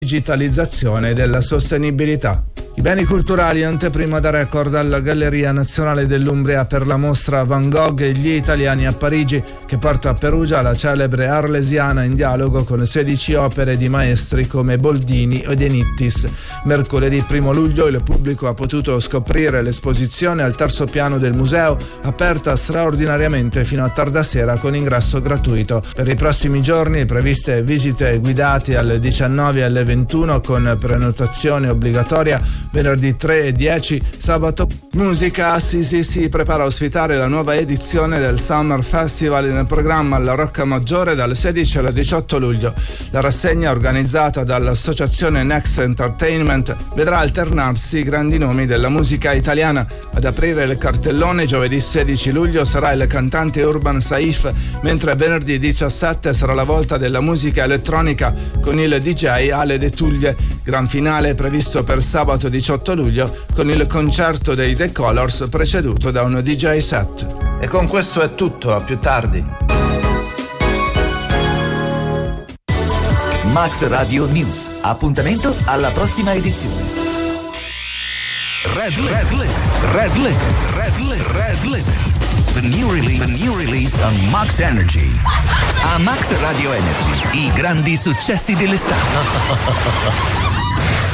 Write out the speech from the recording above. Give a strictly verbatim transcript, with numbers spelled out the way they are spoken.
digitalizzazione e della sostenibilità. I beni culturali anteprima da record alla Galleria Nazionale dell'Umbria per la mostra Van Gogh e gli italiani a Parigi, che porta a Perugia la celebre Arlesiana in dialogo con sedici opere di maestri come Boldini o De Nittis. Mercoledì primo luglio il pubblico ha potuto scoprire l'esposizione al terzo piano del museo, aperta straordinariamente fino a tarda sera con ingresso gratuito. Per i prossimi giorni previste visite guidate alle diciannove e alle ventuno con prenotazione obbligatoria venerdì tre e dieci, sabato. Musica Assisi si prepara a ospitare la nuova edizione del Summer Festival in programma alla Rocca Maggiore dal sedici al diciotto luglio. La rassegna, organizzata dall'associazione Next Entertainment, vedrà alternarsi i grandi nomi della musica italiana. Ad aprire il cartellone giovedì sedici luglio sarà il cantante Urban Saif, mentre venerdì diciassette sarà la volta della musica elettronica con il D J Ale De Tuglie. Gran finale previsto per sabato diciotto luglio con il concerto dei The Colors preceduto da un D J set. E con questo è tutto, a più tardi. Max Radio News. Appuntamento alla prossima edizione. Red Red Red Red Red Red Red The new release, the new release on Max Energy. A Max Radio Energy, i grandi successi dell'estate.